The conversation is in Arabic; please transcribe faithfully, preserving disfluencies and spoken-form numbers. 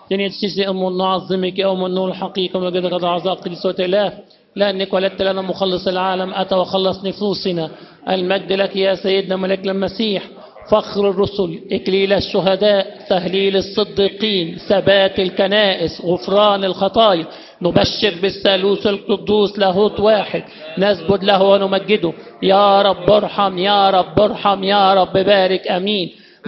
دنيا تشتي أم نعظمك يا أم النور الحقيقة ومجدك أعزاء قديسة إله، لأنك ولدت لنا مخلص العالم أتى وخلص نفوسنا. المجد لك يا سيدنا ملك المسيح، فخر الرسل، إكليل الشهداء، تهليل الصديقين، ثبات الكنائس، غفران الخطايا. نبشر بالثالوث القدوس لاهوت واحد، نسجد له ونمجده. يا رب ارحم، يا رب ارحم، يا رب بارك، أمين.